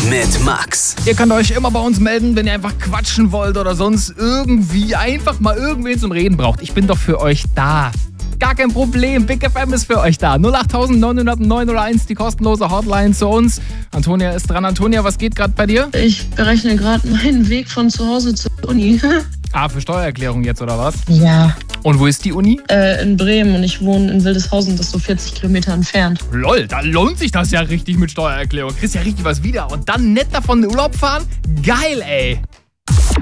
mit Max. Ihr könnt euch immer bei uns melden, wenn ihr einfach quatschen wollt oder sonst irgendwie einfach mal irgendwen zum Reden braucht. Ich bin doch für euch da. Gar kein Problem, Big FM ist für euch da. 0890901, die kostenlose Hotline zu uns. Antonia ist dran. Antonia, was geht gerade bei dir? Ich berechne gerade meinen Weg von zu Hause zur Uni. Für Steuererklärung jetzt, oder was? Ja. Und wo ist die Uni? In Bremen und ich wohne in Wildeshausen, das ist so 40 Kilometer entfernt. Lol, da lohnt sich das ja richtig mit Steuererklärung. Kriegst ja richtig was wieder. Und dann nett davon in Urlaub fahren? Geil, ey.